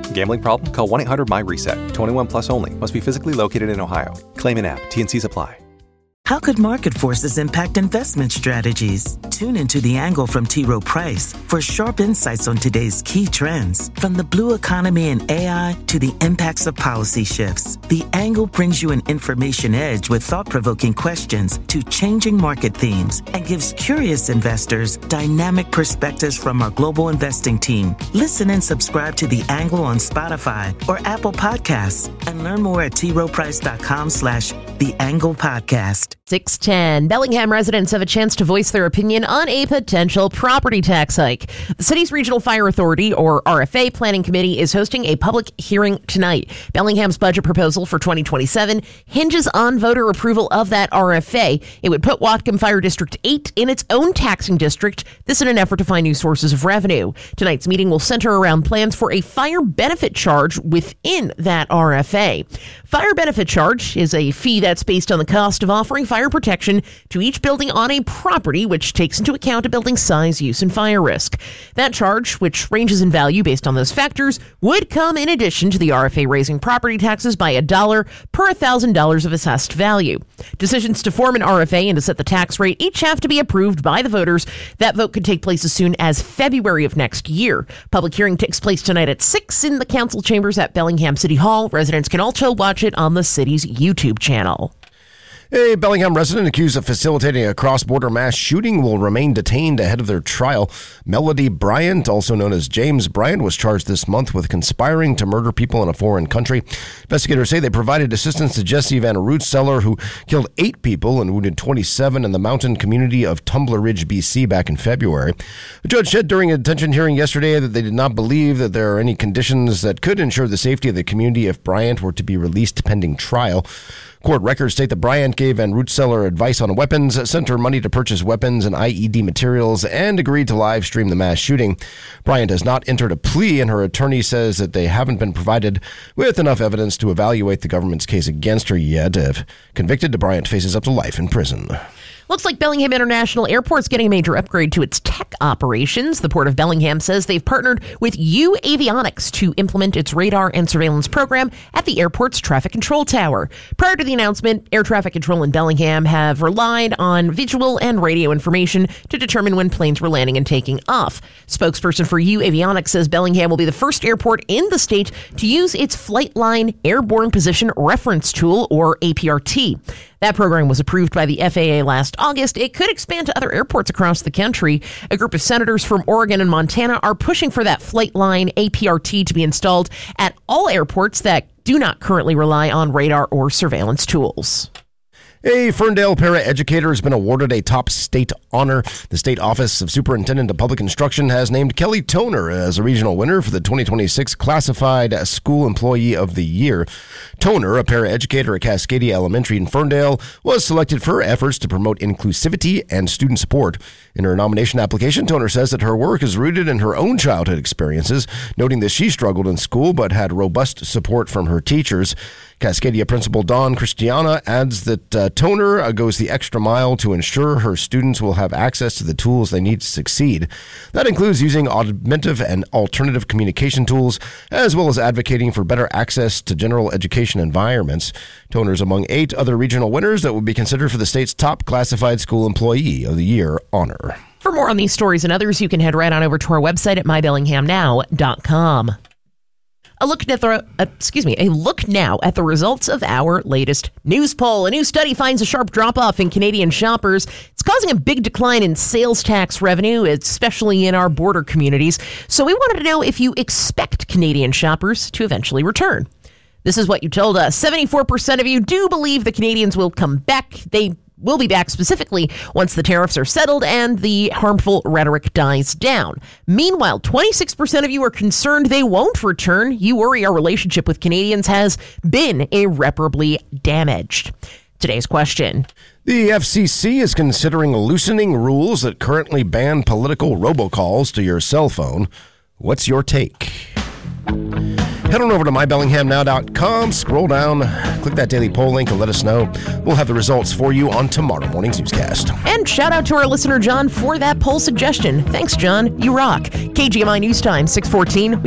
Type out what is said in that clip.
Gambling problem? Call 1-800-MY-RESET. 21 plus only. Must be physically located in Ohio. Claim in app. T&Cs apply. How could market forces impact investment strategies? Tune into The Angle from T. Rowe Price for sharp insights on today's key trends. From the blue economy and AI to the impacts of policy shifts, The Angle brings you an information edge with thought-provoking questions to changing market themes and gives curious investors dynamic perspectives from our global investing team. Listen and subscribe to The Angle on Spotify or Apple Podcasts and learn more at troweprice.com/The Angle Podcast. 6:10. Bellingham residents have a chance to voice their opinion on a potential property tax hike. The city's Regional Fire Authority, or RFA, Planning Committee is hosting a public hearing tonight. Bellingham's budget proposal for 2027 hinges on voter approval of that RFA. It would put Whatcom Fire District 8 in its own taxing district, this in an effort to find new sources of revenue. Tonight's meeting will center around plans for a fire benefit charge within that RFA. Fire benefit charge is a fee that's based on the cost of offering fire protection to each building on a property, which takes into account a building's size, use, and fire risk. That charge, which ranges in value based on those factors, would come in addition to the RFA raising property taxes by $1 per $1,000 of assessed value. Decisions to form an RFA and to set the tax rate each have to be approved by the voters. That vote could take place as soon as February of next year. Public hearing takes place tonight at 6 in the council chambers at Bellingham City Hall. Residents can also watch it on the city's YouTube channel. A Bellingham resident accused of facilitating a cross-border mass shooting will remain detained ahead of their trial. Melody Bryant, also known as James Bryant, was charged this month with conspiring to murder people in a foreign country. Investigators say they provided assistance to Jesse Van Rootseller, who killed 8 people and wounded 27 in the mountain community of Tumbler Ridge, BC, back in February. The judge said during a detention hearing yesterday that they did not believe that there are any conditions that could ensure the safety of the community if Bryant were to be released pending trial. Court records state that Bryant gave Van Rootseller advice on weapons, sent her money to purchase weapons and IED materials, and agreed to live stream the mass shooting. Bryant has not entered a plea, and her attorney says that they haven't been provided with enough evidence to evaluate the government's case against her yet. If convicted, Bryant faces up to life in prison. Looks like Bellingham International Airport's getting a major upgrade to its tech operations. The Port of Bellingham says they've partnered with U Avionics to implement its radar and surveillance program at the airport's traffic control tower. Prior to the announcement, air traffic control in Bellingham have relied on visual and radio information to determine when planes were landing and taking off. Spokesperson for U Avionics says Bellingham will be the first airport in the state to use its Flightline Airborne Position Reference Tool, or APRT. That program was approved by the FAA last August. It could expand to other airports across the country. A group of senators from Oregon and Montana are pushing for that Flightline APRT to be installed at all airports that do not currently rely on radar or surveillance tools. A Ferndale paraeducator has been awarded a top state honor. The State Office of Superintendent of Public Instruction has named Kelly Toner as a regional winner for the 2026 Classified School Employee of the Year. Toner, a paraeducator at Cascadia Elementary in Ferndale, was selected for her efforts to promote inclusivity and student support. In her nomination application, Toner says that her work is rooted in her own childhood experiences, noting that she struggled in school but had robust support from her teachers. Cascadia Principal Dawn Christiana adds that Toner goes the extra mile to ensure her students will have access to the tools they need to succeed. That includes using augmentative and alternative communication tools, as well as advocating for better access to general education environments. Toner is among 8 other regional winners that will be considered for the state's top Classified School Employee of the Year honor. For more on these stories and others, you can head right on over to our website at mybellinghamnow.com. A look now at the results of our latest news poll. A new study finds a sharp drop-off in Canadian shoppers. It's causing a big decline in sales tax revenue, especially in our border communities. So we wanted to know if you expect Canadian shoppers to eventually return. This is what you told us. 74% of you do believe the Canadians will come back. They will be back specifically once the tariffs are settled and the harmful rhetoric dies down. Meanwhile, 26% of you are concerned they won't return. You worry our relationship with Canadians has been irreparably damaged. Today's question. The FCC is considering loosening rules that currently ban political robocalls to your cell phone. What's your take? Head on over to mybellinghamnow.com, scroll down, click that daily poll link, and let us know. We'll have the results for you on tomorrow morning's newscast. And shout out to our listener, John, for that poll suggestion. Thanks, John. You rock. KGMI News Time, 6:14.